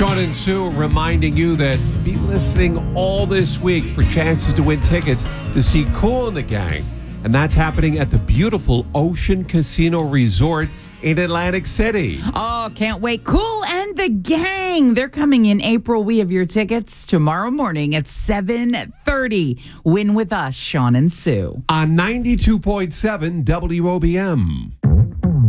Sean and Sue reminding you that be listening all this week for chances to win tickets to see Kool and the Gang. And that's happening at the beautiful Ocean Casino Resort in Atlantic City. Oh, can't wait. Kool and the Gang. They're coming in April. We have your tickets tomorrow morning at 7:30. Win with us, Sean and Sue. On 92.7 WOBM.